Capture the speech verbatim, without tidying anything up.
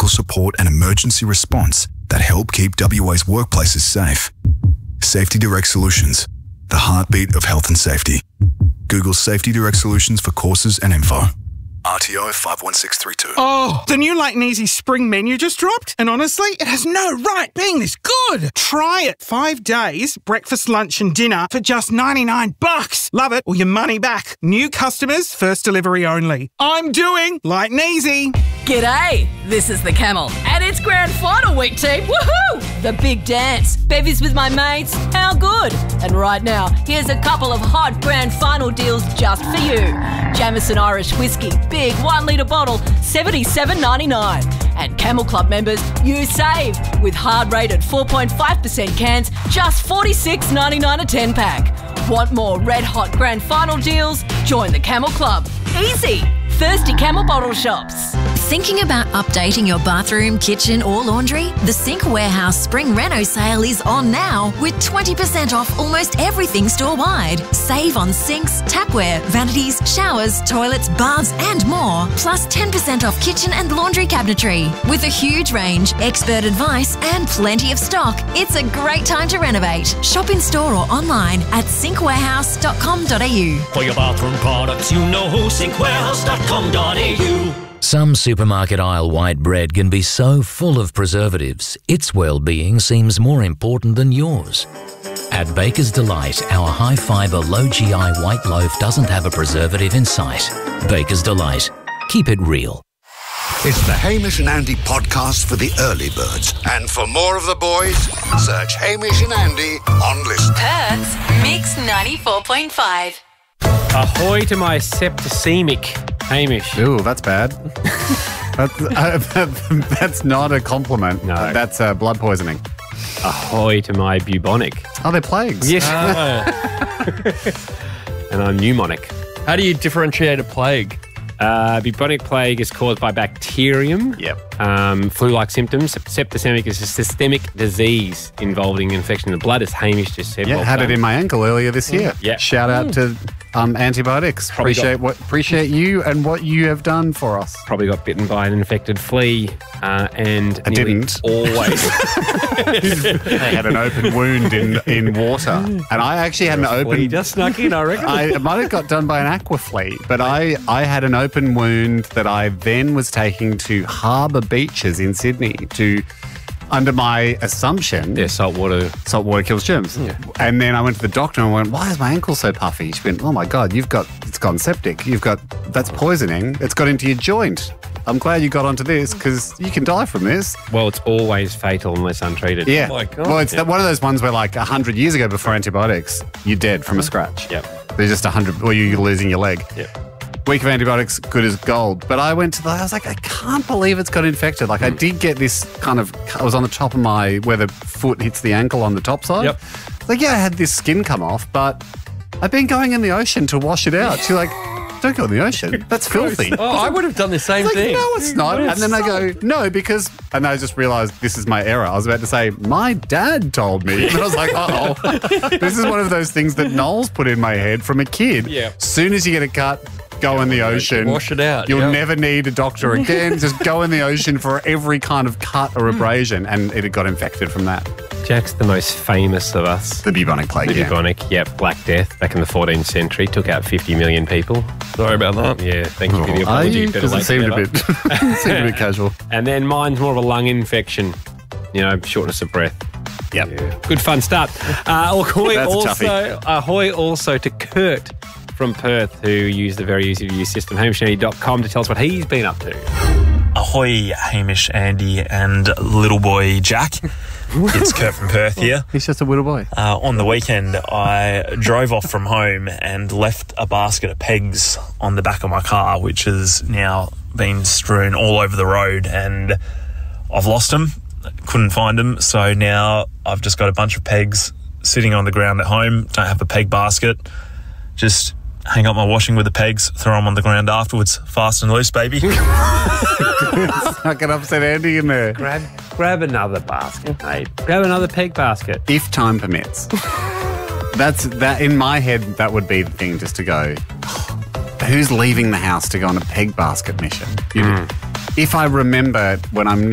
technical support and emergency response that help keep W A's workplaces safe. Safety Direct Solutions, the heartbeat of health and safety. Google Safety Direct Solutions for courses and info. R T O five one six three two. Oh, the new Light and Easy spring menu just dropped, and honestly, it has no right being this good. Try it. Five days, breakfast, lunch, and dinner for just ninety-nine bucks. Love it, or your money back. New customers, first delivery only. I'm doing Light and Easy. G'day, this is the Camel, and it's grand final week, team. Woohoo! The big dance, bevies with my mates, how good? And right now, here's a couple of hot grand final deals just for you. Jameson Irish Whiskey, big one litre bottle, seventy-seven ninety-nine. And Camel Club members, you save with hard-rated four point five percent cans, just forty-six ninety-nine a ten pack. Want more red hot grand final deals? Join the Camel Club. Easy. Thirsty Camel bottle shops. Thinking about updating your bathroom, kitchen or laundry? The Sink Warehouse Spring Reno sale is on now with twenty percent off almost everything store-wide. Save on sinks, tapware, vanities, showers, toilets, baths and more. Plus ten percent off kitchen and laundry cabinetry. With a huge range, expert advice and plenty of stock, it's a great time to renovate. Shop in store or online at sink warehouse dot com dot a u. For your bathroom products, you know who, sink warehouse dot com dot a u. Some supermarket aisle white bread can be so full of preservatives, its well-being seems more important than yours. At Baker's Delight, our high-fibre, low-G I white loaf doesn't have a preservative in sight. Baker's Delight. Keep it real. It's the Hamish and Andy podcast for the early birds. And for more of the boys, search Hamish and Andy on Listen. Perth's Mix ninety-four point five. Ahoy to my septicemic, Hamish. Ooh, that's bad. that's, uh, that's not a compliment. No. That's uh, blood poisoning. Ahoy to my bubonic. Oh, they're plagues. Yes. Oh. And I'm pneumonic. How do you differentiate a plague? Uh, bubonic plague is caused by bacterium. Yep. Um, flu-like symptoms. Septicemic is a systemic disease involving infection in the blood, as Hamish just said. Yeah, well had done. it in my ankle earlier this year. Yeah. Shout out to um, antibiotics. Probably Appreciate got- what appreciate you and what you have done for us. Probably got bitten by an infected flea, uh, and I nearly didn't. always. I had an open wound in, in water, and I actually had an open. Flea just snuck in, I reckon. I it might have got done by an aqua flea, but I, I had an open wound that I then was taking to Harbour Beaches in Sydney to, under my assumption, Yeah, salt water. salt water kills germs. Yeah. And then I went to the doctor and went, why is my ankle so puffy? She went, oh my God, you've got, it's gone septic. You've got, that's poisoning. It's got into your joint. I'm glad you got onto this because you can die from this. Well, it's always fatal unless untreated. Yeah. my God. Well, it's that one of those ones where like one hundred years ago before antibiotics, you're dead from a scratch. Yep. They're just one hundred, or you're losing your leg. Yep. Week of antibiotics, good as gold. But I went to the, I was like, I can't believe it's got infected. Like I did get this kind of, I was on the top of my, where the foot hits the ankle on the top side. Yep. Like, yeah, I had this skin come off, but I've been going in the ocean to wash it out. She's like, don't go in the ocean. That's filthy. Oh, I would have done the same Like, thing. no, it's not. And then I go, no, because, and I just realised this is my error. I was about to say, my dad told me. And I was like, uh oh. This is one of those things that Noel's put in my head from a kid. Yeah. Soon as you get a cut, go in the ocean. Wash it out, You'll yeah. never need a doctor again. Just go in the ocean for every kind of cut or abrasion. And it got infected from that. Jack's the most famous of us. The bubonic plague, The yeah. bubonic, yep. Black Death back in the fourteenth century took out fifty million people. Sorry about that. Yeah, thank you for the Are apology. you? Better Because it late seemed than a never. bit, seemed a bit casual. And then mine's more of a lung infection, you know, shortness of breath. Yep. Yeah. Good fun start. Uh, ahoy That's a also, toughie. ahoy also to Kurt from Perth, who used the very easy to use system, hamish andy dot com, to tell us what he's been up to. Ahoy, Hamish, Andy, and little boy Jack. It's Kurt from Perth here. He's just a little boy. Uh, on the weekend, I drove off from home and left a basket of pegs on the back of my car, which has now been strewn all over the road, and I've lost them. Couldn't find them, so now I've just got a bunch of pegs sitting on the ground at home. Don't have a peg basket. Just hang up my washing with the pegs, throw them on the ground afterwards. Fast and loose, baby. Not going to upset Andy in there. Grab, grab another basket, mate. Grab another peg basket. If time permits. That's that in my head. That would be the thing, just to go. Who's leaving the house to go on a peg basket mission? You know, if I remember when I'm